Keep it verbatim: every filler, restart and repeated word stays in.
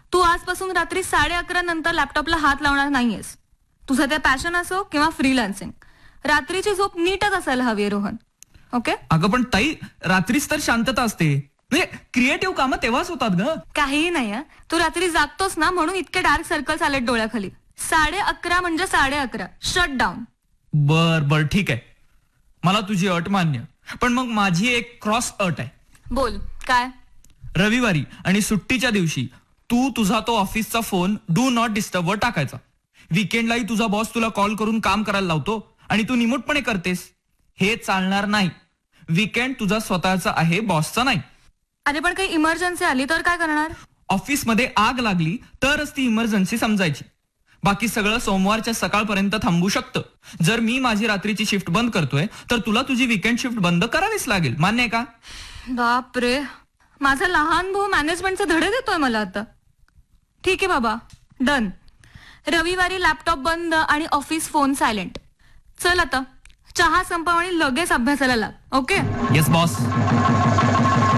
तू आजपासून रात्री साडे अकरा नंतर लॅपटॉपला हात लावणार नाहीयेस. तुझं ते पॅशन असो किंवा फ्रीलान्सिंग, रात्रीची झोप नीटच असायला हवी रोहन. ओके. अगं पण ताई, रात्रीच तर शांतता असते. म्हणजे क्रिएटिव्ह कामं तेव्हाच होतात ग. काहीही नाही. तू रात्री जागतोस ना म्हणून इतके डार्क सर्कल्स आलेत डोळ्याखाली. साडे अकरा म्हणजे साडे अकरा. Shut down. बर बर ठीक आहे, मला तुझी अट मान्य. पण मग माझी एक क्रॉस अट आहे. बोल काय. रविवारी आणि सुट्टीच्या दिवशी तू तुझा तो ऑफिसचा फोन डू नॉट डिस्टर्बवर टाकायचा. विकेंडलाही तुझा बॉस तुला कॉल करून काम करायला लावतो आणि तू निमूटपणे करतेस. हे चालणार नाही. विकेंड तुझा स्वतःचा आहे, बॉसचा नाही. अरे पण काही इमर्जन्सी आली तर काय करणार. ऑफिसमध्ये आग लागली तरच ती इमर्जन्सी समजायची. बाकी सगळं सोमवारच्या सकाळपर्यंत थांबू शकतं. जर मी माझी रात्रीची शिफ्ट बंद करतोय तर तुला तुझी विकेंड शिफ्ट बंद करावीच लागेल. मान्य आहे का. बापरे, माझा लहान भाऊ मॅनेजमेंटचे धडे देतोय मला आता. ठीक आहे बाबा, डन. रविवारी लॅपटॉप बंद आणि ऑफिस फोन सायलेंट. चल आता चहा संपव आणि लगेच अभ्यासाला लाग. ओके. Yes boss.